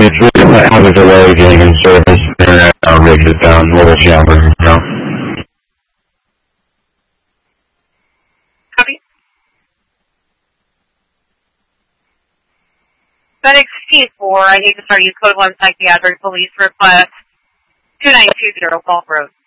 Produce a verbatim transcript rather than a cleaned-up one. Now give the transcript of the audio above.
it's really going to have a delay getting in service. Internet coverage is down, mobile channels, you know. Copy. FedEx T four, I need to start use code one psychiatric police request two nine two zero Gulf Road.